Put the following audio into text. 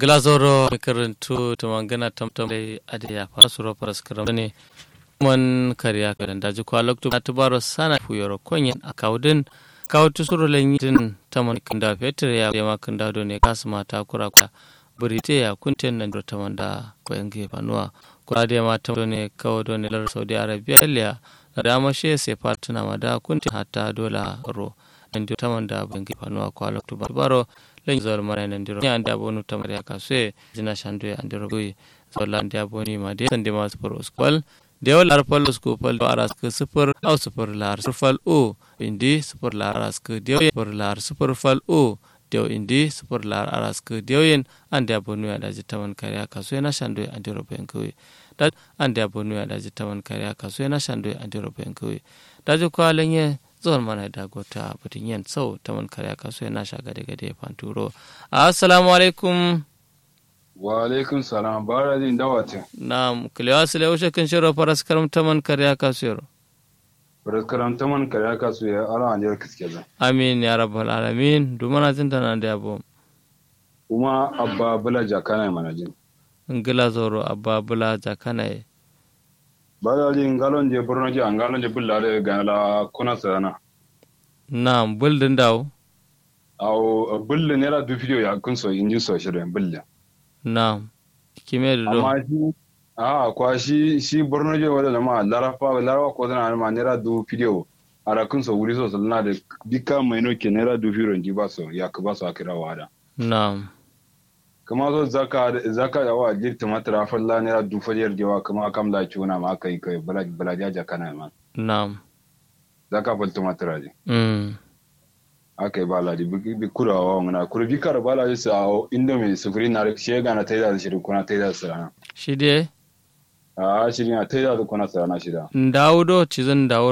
Glazoro karantu ta mangana tamtam dai adiya fara suro faras karam ne man kariya kadan daji kwalok to atbaro sana fuyoro konyen akaudin kawtu suro lenyin taman kanda fetur ya ma kanda do ne kasma ta kura burite ya kunten nan do tamanda ko yange fanuwa kurade ma tamdo ne kawdo ne lar Saudi Arabia liya da ma she se partner ma da kunten hatta dola ro nan do tamanda bangi fanuwa kwalok to baro len zor mara nan diro ya anda bonu tamari ka se jina shandu ya andiro gui zola anda boni ma de sande ma spor skwal de wal arfal skupal do aras ke super au super lar super o indi super lar aras ke de super lar super fal o de indi super lar aras ke de yen anda bonu ya da jitawan kariya ka se na shandu ya andiro ben gui da anda bonu ya da jitawan kariya ka se na shandu ya andiro ben gui da jo kwalen ye zuwan mana da gota batun yin sau ta man karya kaso yana sha gade fanturo. Assalamu alaikum. Wa alaikum salam bara din dawate. Na'am kilewa sile ushe kin shiro faras karam ta man karya kaso yaro. Faras karam ta man karya kaso ya ala anjar kiske za. Amin ya rabbal alamin dumana jin tana da yabo. Kuma abba bula jakana mana jin. Ngila zoro abba bula jakana. Bada jin galon je Borno je an galon je bulla da gala kuna sana. Na'am buldin dawo. Aw bulle ne ra du video ya kun so inji so shirin bulle. Na'am kime da do. Amma shi Borno je wala ma larafa ko dana ma ne ra du video ara kun so wuri so salna da dika mai no ke ne ra du video ji ba so ya ka ba so akira wada. Na'am. Kama zo zaka da wa jirta matara falla ne da dufaliyar jewa kama kam da ciuna ma kai bala jaja kana man na'am zaka falta matara je akai bala di bi kurawa ngana kura bi kar bala ji sa inda me sufuri na rike ga na taida shi kuna taida sana shi dai shi ne taida da kuna sana shi da ndawdo cizan dawo